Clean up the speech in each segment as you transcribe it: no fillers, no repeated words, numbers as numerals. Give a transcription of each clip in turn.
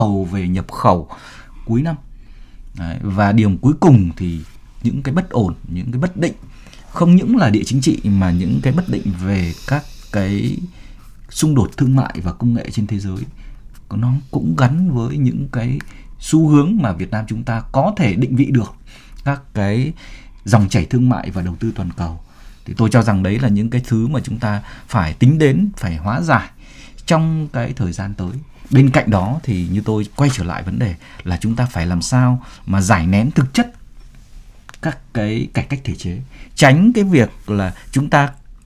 về nhập khẩu cuối năm. Đấy, và điểm cuối cùng thì những cái bất ổn, những cái bất định, không những là địa chính trị mà những cái bất định về các cái xung đột thương mại và công nghệ trên thế giới, nó cũng gắn với những cái xu hướng mà Việt Nam chúng ta có thể định vị được các cái dòng chảy thương mại và đầu tư toàn cầu. Thì tôi cho rằng đấy là những cái thứ mà chúng ta phải tính đến, phải hóa giải trong cái thời gian tới. Bên cạnh đó thì như tôi quay trở lại vấn đề là chúng ta phải làm sao mà giải nén thực chất các cái cải cách thể chế, tránh cái việc là chúng ta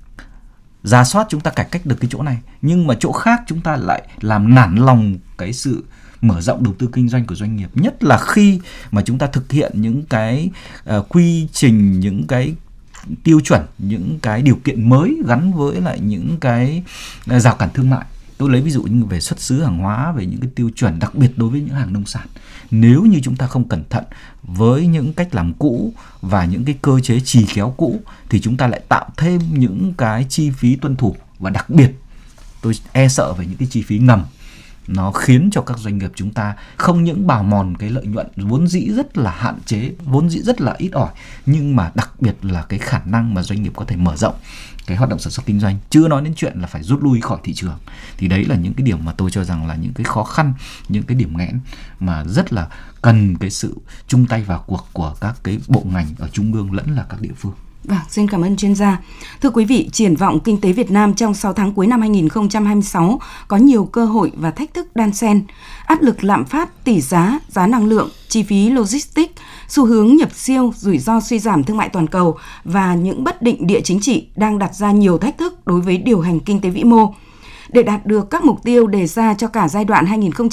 rà soát, chúng ta cải cách được cái chỗ này nhưng mà chỗ khác chúng ta lại làm nản lòng cái sự mở rộng đầu tư kinh doanh của doanh nghiệp, nhất là khi mà chúng ta thực hiện những cái quy trình, những cái tiêu chuẩn, những cái điều kiện mới gắn với lại những cái rào cản thương mại. Tôi lấy ví dụ như về xuất xứ hàng hóa, về những cái tiêu chuẩn đặc biệt đối với những hàng nông sản. Nếu như chúng ta không cẩn thận với những cách làm cũ và những cái cơ chế chì khéo cũ thì chúng ta lại tạo thêm những cái chi phí tuân thủ, và đặc biệt tôi e sợ về những cái chi phí ngầm. Nó khiến cho các doanh nghiệp chúng ta không những bào mòn cái lợi nhuận vốn dĩ rất là hạn chế, vốn dĩ rất là ít ỏi, nhưng mà đặc biệt là cái khả năng mà doanh nghiệp có thể mở rộng cái hoạt động sản xuất kinh doanh, chưa nói đến chuyện là phải rút lui khỏi thị trường. Thì đấy là những cái điểm mà tôi cho rằng là những cái khó khăn, những cái điểm nghẽn mà rất là cần cái sự chung tay vào cuộc của các cái bộ ngành ở trung ương lẫn là các địa phương. Vâng, xin cảm ơn chuyên gia. Thưa quý vị, triển vọng kinh tế Việt Nam trong 6 tháng cuối năm 2026 có nhiều cơ hội và thách thức đan xen. Áp lực lạm phát, tỷ giá, giá năng lượng, chi phí logistics, xu hướng nhập siêu, rủi ro suy giảm thương mại toàn cầu và những bất định địa chính trị đang đặt ra nhiều thách thức đối với điều hành kinh tế vĩ mô. Để đạt được các mục tiêu đề ra cho cả giai đoạn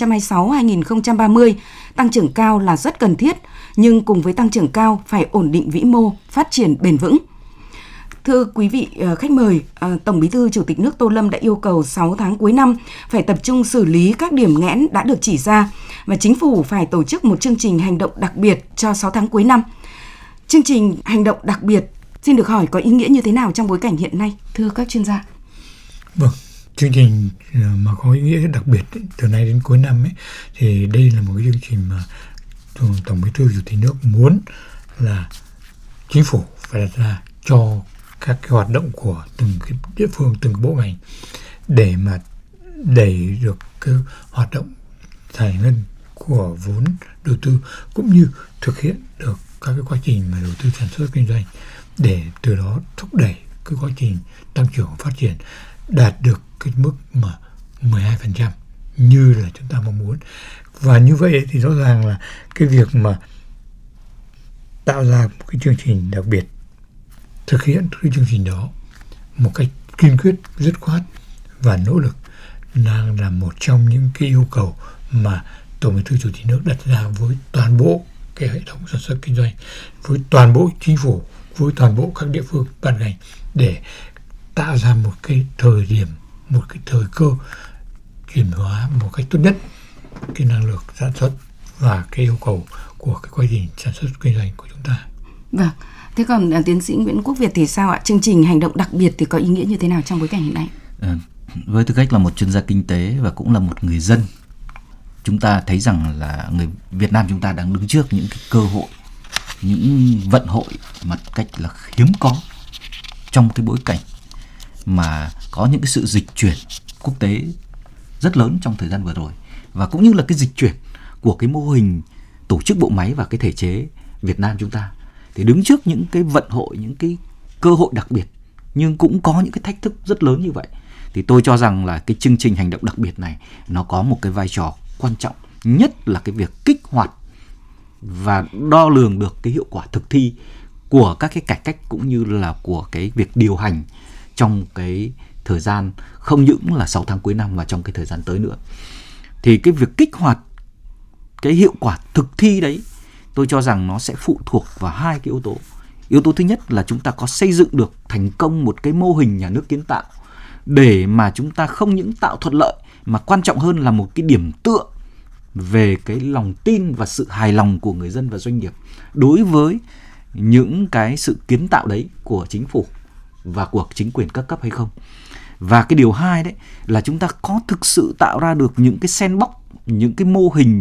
2026-2030, tăng trưởng cao là rất cần thiết, nhưng cùng với tăng trưởng cao phải ổn định vĩ mô, phát triển bền vững. Thưa quý vị khách mời, Tổng Bí thư Chủ tịch nước Tô Lâm đã yêu cầu 6 tháng cuối năm phải tập trung xử lý các điểm nghẽn đã được chỉ ra và Chính phủ phải tổ chức một chương trình hành động đặc biệt cho 6 tháng cuối năm. Chương trình hành động đặc biệt xin được hỏi có ý nghĩa như thế nào trong bối cảnh hiện nay, thưa các chuyên gia? Vâng, chương trình mà có ý nghĩa đặc biệt từ nay đến cuối năm ấy, thì đây là một cái chương trình mà Tổng Bí thư Chủ tịch nước muốn là Chính phủ phải đặt ra cho các cái hoạt động của từng cái địa phương, từng cái bộ ngành để mà đẩy được cái hoạt động giải ngân của vốn đầu tư cũng như thực hiện được các cái quá trình mà đầu tư sản xuất kinh doanh, để từ đó thúc đẩy cái quá trình tăng trưởng và phát triển đạt được cái mức mà 12% như là chúng ta mong muốn. Và như vậy thì rõ ràng là cái việc mà tạo ra một cái chương trình đặc biệt, thực hiện cái chương trình đó một cách kiên quyết, dứt khoát và nỗ lực đang là một trong những cái yêu cầu mà Tổng Bí thư Chủ tịch nước đặt ra với toàn bộ cái hệ thống sản xuất kinh doanh, với toàn bộ chính phủ, với toàn bộ các địa phương ban ngành, để tạo ra một cái thời điểm, một cái thời cơ chuyển hóa một cách tốt nhất cái năng lực sản xuất và cái yêu cầu của cái quá trình sản xuất kinh doanh của chúng ta. Vâng. Thế còn tiến sĩ Nguyễn Quốc Việt thì sao ạ? Chương trình hành động đặc biệt thì có ý nghĩa như thế nào trong bối cảnh hiện nay? Với tư cách là một chuyên gia kinh tế và cũng là một người dân, chúng ta thấy rằng là người Việt Nam chúng ta đang đứng trước những cái cơ hội, những vận hội một cách là hiếm có trong cái bối cảnh mà có những cái sự dịch chuyển quốc tế rất lớn trong thời gian vừa rồi, và cũng như là cái dịch chuyển của cái mô hình tổ chức bộ máy và cái thể chế Việt Nam chúng ta. Thì đứng trước những cái vận hội, những cái cơ hội đặc biệt nhưng cũng có những cái thách thức rất lớn như vậy, thì tôi cho rằng là cái chương trình hành động đặc biệt này nó có một cái vai trò quan trọng, nhất là cái việc kích hoạt và đo lường được cái hiệu quả thực thi của các cái cải cách cũng như là của cái việc điều hành trong cái thời gian không những là 6 tháng cuối năm và trong cái thời gian tới nữa. Thì cái việc kích hoạt cái hiệu quả thực thi đấy, tôi cho rằng nó sẽ phụ thuộc vào hai cái yếu tố. Yếu tố thứ nhất là chúng ta có xây dựng được thành công một cái mô hình nhà nước kiến tạo để mà chúng ta không những tạo thuận lợi mà quan trọng hơn là một cái điểm tựa về cái lòng tin và sự hài lòng của người dân và doanh nghiệp đối với những cái sự kiến tạo đấy của chính phủ và của chính quyền các cấp hay không. Và cái điều hai đấy là chúng ta có thực sự tạo ra được những cái sandbox, những cái mô hình